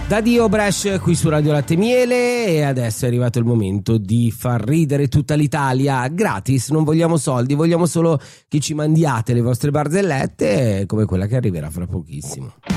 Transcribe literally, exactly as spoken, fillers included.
Da Dio Bresh qui su Radio Latte Miele, e adesso è arrivato il momento di far ridere tutta l'Italia gratis. Non vogliamo soldi, vogliamo solo che ci mandiate le vostre barzellette, come quella che arriverà fra pochissimo.